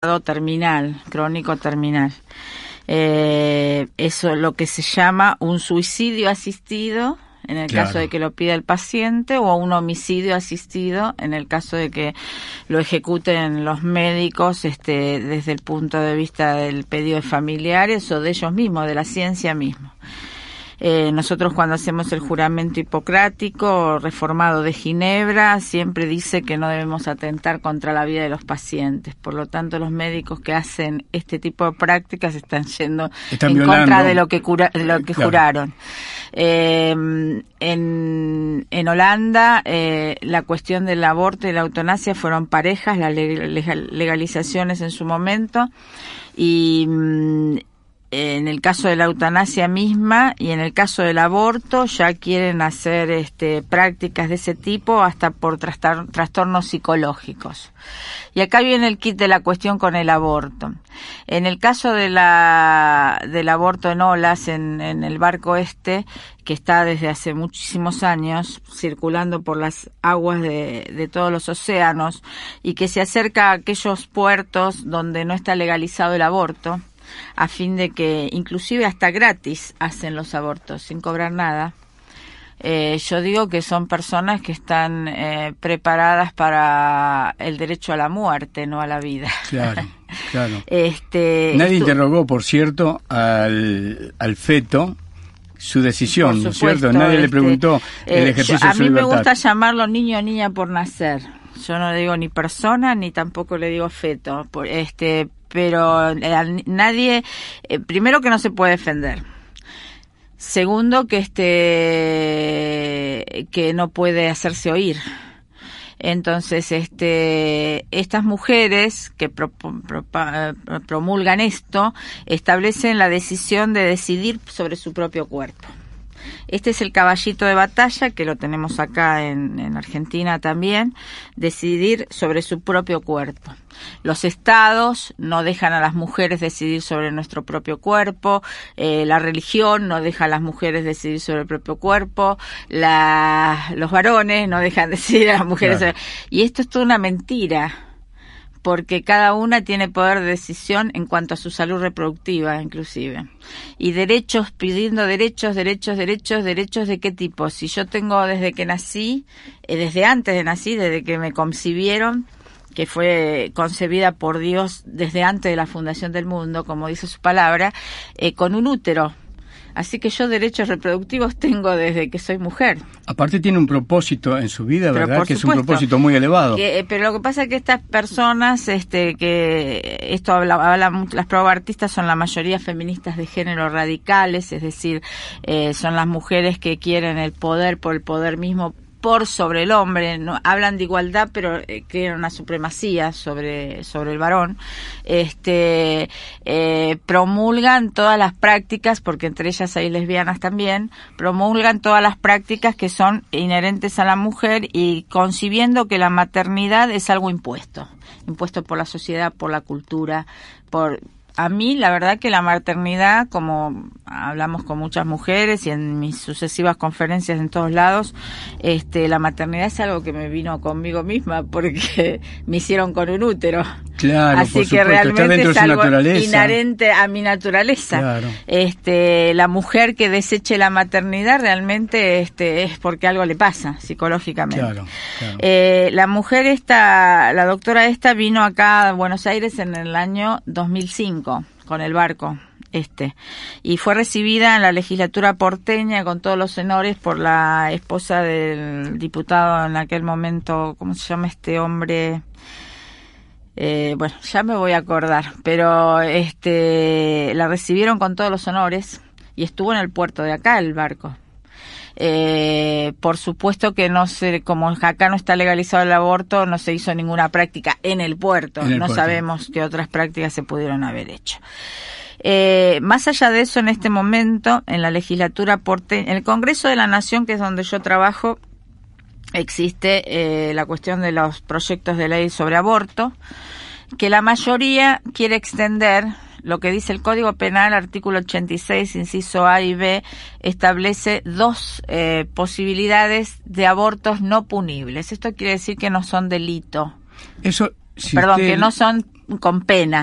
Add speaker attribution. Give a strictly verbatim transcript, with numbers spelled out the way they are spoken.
Speaker 1: terminal, crónico terminal. Eh, eso es lo que se llama un suicidio asistido, en el claro. caso de que lo pida el paciente, o un homicidio asistido, en el caso de que lo ejecuten los médicos este, desde el punto de vista del pedido de familiares o de ellos mismos, de la ciencia misma. Eh, nosotros cuando hacemos el juramento hipocrático reformado de Ginebra siempre dice que no debemos atentar contra la vida de los pacientes. Por lo tanto, los médicos que hacen este tipo de prácticas están yendo están en violando. contra de lo que, cura, de lo que claro. juraron. Eh, en, en Holanda eh, la cuestión del aborto y la eutanasia fueron parejas, las legalizaciones en su momento, y en el caso de la eutanasia misma y en el caso del aborto ya quieren hacer este, prácticas de ese tipo hasta por trastor- trastornos psicológicos. Y acá viene el kit de la cuestión con el aborto. En el caso de la del aborto en olas, en, en el barco este, que está desde hace muchísimos años circulando por las aguas de, de todos los océanos y que se acerca a aquellos puertos donde no está legalizado el aborto, a fin de que inclusive hasta gratis hacen los abortos sin cobrar nada. Eh, yo digo que son personas que están eh, preparadas para el derecho a la muerte, no a la vida. Claro,
Speaker 2: claro.
Speaker 1: Este,
Speaker 2: Nadie
Speaker 1: esto,
Speaker 2: interrogó, por cierto, al, al feto su decisión, ¿no es cierto? Nadie
Speaker 1: este,
Speaker 2: le preguntó el ejercicio
Speaker 1: yo,
Speaker 2: de su libertad.
Speaker 1: A mí me gusta llamarlo niño o niña por nacer. Yo no le digo ni persona ni tampoco le digo feto. Por, este, pero eh, nadie, eh, primero que no se puede defender. Segundo, que este que no puede hacerse oír. Entonces, este estas mujeres que pro, pro, promulgan esto establecen la decisión de decidir sobre su propio cuerpo. Este es el caballito de batalla, que lo tenemos acá en, en Argentina también, decidir sobre su propio cuerpo. Los estados no dejan a las mujeres decidir sobre nuestro propio cuerpo, eh, la religión no deja a las mujeres decidir sobre el propio cuerpo, la, los varones no dejan decidir a las mujeres claro. sobre, y esto es toda una mentira, porque cada una tiene poder de decisión en cuanto a su salud reproductiva, inclusive. Y derechos, pidiendo derechos, derechos, derechos, derechos ¿de qué tipo? Si yo tengo desde que nací, eh, desde antes de nací, desde que me concibieron, que fue concebida por Dios desde antes de la fundación del mundo, como dice su palabra, eh, con un útero. Así que yo derechos reproductivos tengo desde que soy mujer.
Speaker 2: Aparte tiene un propósito en su vida,
Speaker 1: pero
Speaker 2: ¿verdad? Que supuesto, es un propósito muy elevado.
Speaker 1: Que, eh, pero lo que pasa es que estas personas, este, que esto habla, habla las probartistas son la mayoría feministas de género radicales, es decir, eh, son las mujeres que quieren el poder por el poder mismo, por sobre el hombre, no hablan de igualdad, pero eh, crean una supremacía sobre sobre el varón. Este eh, promulgan todas las prácticas, porque entre ellas hay lesbianas también, promulgan todas las prácticas que son inherentes a la mujer y concibiendo que la maternidad es algo impuesto, impuesto por la sociedad, por la cultura, por a mí, la verdad que la maternidad, como hablamos con muchas mujeres y en mis sucesivas conferencias en todos lados, este, la maternidad es algo que me vino conmigo misma porque me hicieron con un útero.
Speaker 2: Claro,
Speaker 1: así
Speaker 2: por
Speaker 1: que
Speaker 2: supuesto,
Speaker 1: realmente es algo
Speaker 2: naturaleza.
Speaker 1: inherente a mi naturaleza.
Speaker 2: Claro.
Speaker 1: Este, la mujer que deseche la maternidad realmente este, es porque algo le pasa psicológicamente.
Speaker 2: Claro, claro.
Speaker 1: Eh, la mujer esta, la doctora esta vino acá a Buenos Aires en el año dos mil cinco con el barco este y fue recibida en la legislatura porteña con todos los honores por la esposa del diputado en aquel momento, ¿cómo se llama este hombre? Eh, bueno, ya me voy a acordar, pero este la recibieron con todos los honores y estuvo en el puerto de acá el barco. Eh, por supuesto que no se, como acá no está legalizado el aborto, no se hizo ninguna práctica en el puerto, en el no puerto. Sabemos qué otras prácticas se pudieron haber hecho. Eh, más allá de eso, en este momento, en la legislatura porteña, en el Congreso de la Nación, que es donde yo trabajo, existe eh, la cuestión de los proyectos de ley sobre aborto, que la mayoría quiere extender. Lo que dice el Código Penal, artículo ochenta y seis, inciso A y B, establece dos eh, posibilidades de abortos no punibles. Esto quiere decir que no son delito.
Speaker 2: Eso, si
Speaker 1: Perdón,
Speaker 2: usted...
Speaker 1: que no son con pena.